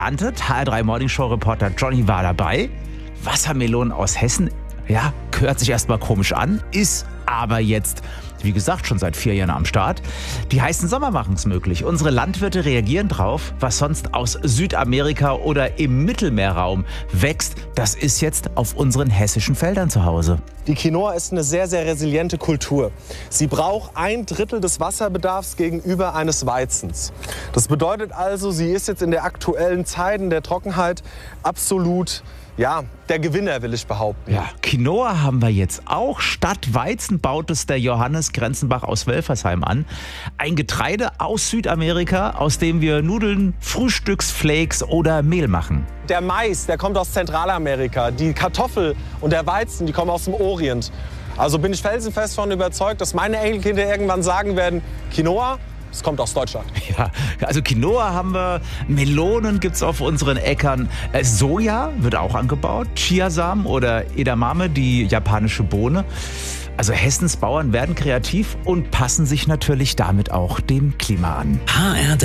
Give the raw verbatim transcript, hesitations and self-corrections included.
Erntet. H R drei Morning Show Reporter Johnny war dabei. Wassermelonen aus Hessen, ja, hört sich erstmal komisch an, ist aber jetzt, wie gesagt, schon seit vier Jahren am Start. Die heißen Sommer machen es möglich. Unsere Landwirte reagieren drauf, was sonst aus Südamerika oder im Mittelmeerraum wächst. Das ist jetzt auf unseren hessischen Feldern zu Hause. Die Quinoa ist eine sehr, sehr resiliente Kultur. Sie braucht ein Drittel des Wasserbedarfs gegenüber eines Weizens. Das bedeutet also, sie ist jetzt in der aktuellen Zeit, in der Trockenheit, absolut, ja, der Gewinner, will ich behaupten. Ja, Quinoa haben wir jetzt auch. Statt Weizen baut es der Johannes Grenzenbach aus Welfersheim an. Ein Getreide aus Südamerika, aus dem wir Nudeln, Frühstücksflakes oder Mehl machen. Der Mais, der kommt aus Zentralamerika. Die Kartoffel und der Weizen, die kommen aus dem Orient. Also bin ich felsenfest davon überzeugt, dass meine Enkelkinder irgendwann sagen werden, Quinoa, es kommt aus Deutschland. Ja, also Quinoa haben wir, Melonen gibt's auf unseren Äckern, äh, Soja wird auch angebaut, Chiasamen oder Edamame, die japanische Bohne. Also Hessens Bauern werden kreativ und passen sich natürlich damit auch dem Klima an. H R